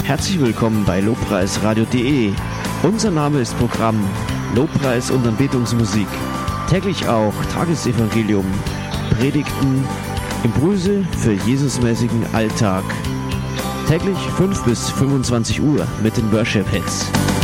Herzlich willkommen bei lobpreisradio.de. Unser Name ist Programm Lobpreis und Anbetungsmusik. Täglich auch Tagesevangelium, Predigten, Impulse für Jesusmäßigen Alltag. Täglich 5 bis 25 Uhr mit den Worship Hits.